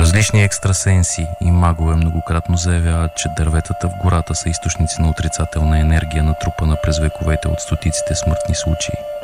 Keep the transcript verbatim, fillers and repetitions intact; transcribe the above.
Различни екстрасенси и магове многократно заявяват, че дърветата в гората са източници на отрицателна енергия, натрупана през вековете от стотиците смъртни случаи.